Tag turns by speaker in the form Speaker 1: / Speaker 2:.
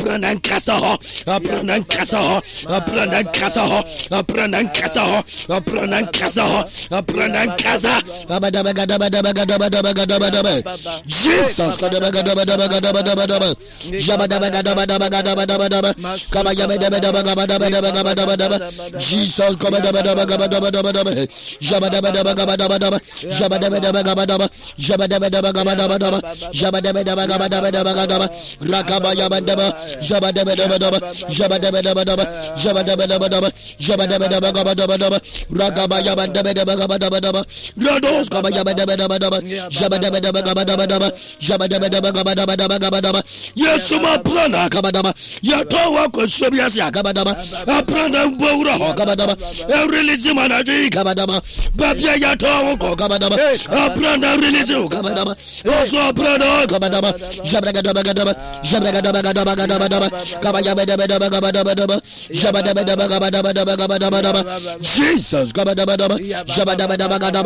Speaker 1: Apranan Kasaho, Apranan Kasaho, Apranan Kasaho, Apranan Kasaho, Apranan Kasaho, Apranan Kasa, Jesus, yes, my prana, Kabadaba, Yatowa, Kosobias, Kabadaba, Aprana Bora, Kabadaba, religion manager, Kabadaba, Babia Yatowa, Kabadaba, Aprana religion, Kabadaba, also Aprana, Kabadaba, Jabragadaba, Jabragadaba, Kabayabadaba, Jabadaba, Jesus, Kabadaba, Jabadaba,